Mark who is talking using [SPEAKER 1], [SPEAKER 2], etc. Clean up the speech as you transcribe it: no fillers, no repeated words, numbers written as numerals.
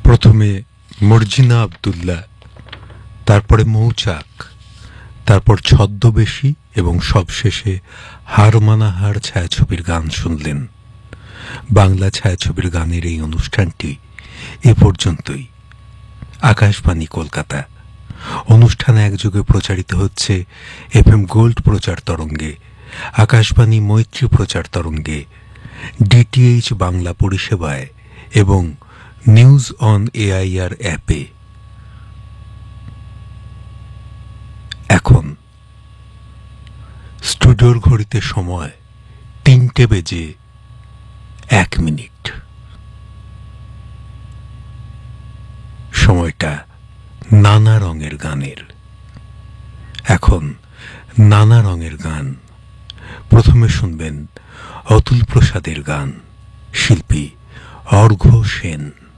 [SPEAKER 1] প্রথমে মর্জিনা আব্দুল্লাহ, তারপরে মৌচাক, তারপর ছদ্মবেশী এবং সবশেষে হার মানাহার ছায়াছবির গান শুনলেন। বাংলা ছায়াছবির গানের এই অনুষ্ঠানটি এ পর্যন্তই। আকাশবাণী কলকাতা। অনুষ্ঠান একযোগে প্রচারিত হচ্ছে FM গোল্ড প্রচার তরঙ্গে, আকাশবাণী মৈত্রী প্রচার তরঙ্গে, DTH বাংলা পরিষেবায় এবং নিউজ অন AIR অ্যাপে। এখন স্টুডিওর ঘড়িতে সময় 3:01। সময়টা নানা রঙের গানের। এখন নানা রঙের গান। প্রথমে শুনবেন অতুল প্রসাদের গান, শিল্পী অর্ঘ্য সেন।